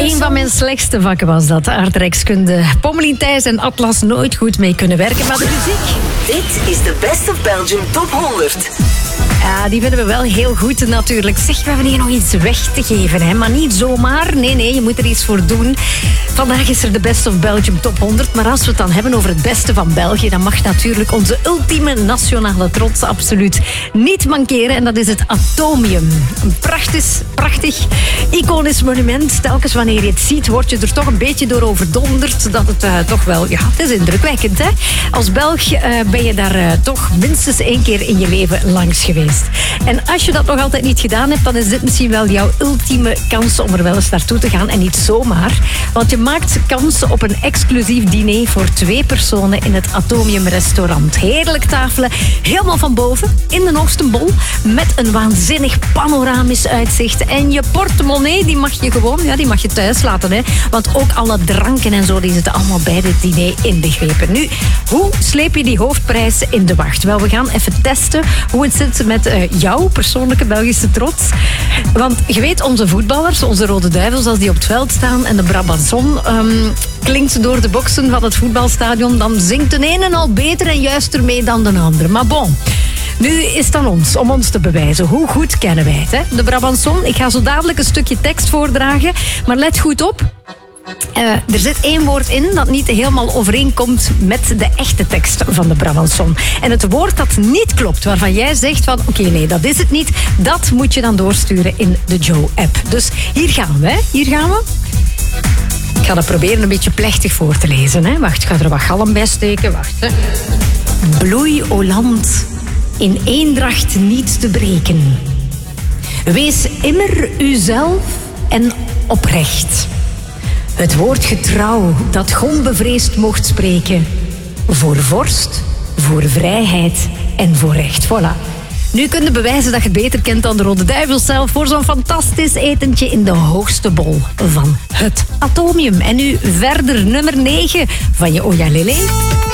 Een van mijn slechtste vakken was dat, aardrijkskunde. Pommelien, Thijs en Atlas nooit goed mee kunnen werken, maar de muziek... Dit is de Best of Belgium Top 100. Ja, die vinden we wel heel goed natuurlijk. Zeg, we hebben hier nog iets weg te geven, hè? Maar niet zomaar. Nee, je moet er iets voor doen. Vandaag is er de Best of Belgium Top 100. Maar als we het dan hebben over het beste van België, dan mag natuurlijk onze ultieme nationale trots absoluut niet mankeren. En dat is het Atomium. Een prachtig, iconisch monument. Telkens wanneer je het ziet, word je er toch een beetje door overdonderd. Dat het toch wel, ja, het is indrukwekkend, hè? Als Belg ben je daar toch minstens 1 keer in je leven langs geweest. En als je dat nog altijd niet gedaan hebt, dan is dit misschien wel jouw ultieme kans om er wel eens naartoe te gaan. En niet zomaar, want je maakt kans op een exclusief diner voor 2 personen in het Atomium restaurant. Heerlijk tafelen, helemaal van boven, in de hoogste bol, met een waanzinnig panoramisch uitzicht. En je portemonnee, die mag je gewoon, ja, die mag je thuis laten, hè. Want ook alle dranken en zo, die zitten allemaal bij dit diner inbegrepen. Nu, hoe sleep je die hoofdprijs in de wacht? Wel, we gaan even testen hoe het zit met jouw persoonlijke Belgische trots. Want je weet, onze voetballers, onze Rode Duivels, als die op het veld staan en de Brabançon klinkt door de boksen van het voetbalstadion, dan zingt de ene al beter en juister mee dan de andere. Maar bon, nu is het aan ons om ons te bewijzen. Hoe goed kennen wij het, hè? De Brabançon. Ik ga zo dadelijk een stukje tekst voordragen, maar let goed op. Er zit 1 woord in dat niet helemaal overeenkomt met de echte tekst van de Brabançon. En het woord dat niet klopt, waarvan jij zegt van oké, nee, dat is het niet, dat moet je dan doorsturen in de Joe-app. Dus hier gaan we, hè. Hier gaan we. Ik ga dat proberen een beetje plechtig voor te lezen, hè. Wacht, ik ga er wat galm bij steken. Wacht, hè. Bloei, o land, in eendracht niet te breken. Wees immer uzelf en oprecht. Het woord getrouw dat gon bevreesd mocht spreken. Voor vorst, voor vrijheid en voor recht. Voilà. Nu kun je bewijzen dat je het beter kent dan de Rode Duivels zelf voor zo'n fantastisch etentje in de hoogste bol van het Atomium. En nu verder nummer 9 van je Oja Lele.